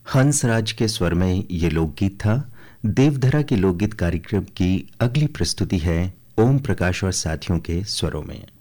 हंसराज के स्वर में ये लोकगीत था। देवधरा के लोकगीत कार्यक्रम की अगली प्रस्तुति है ओम प्रकाश और साथियों के स्वरों में।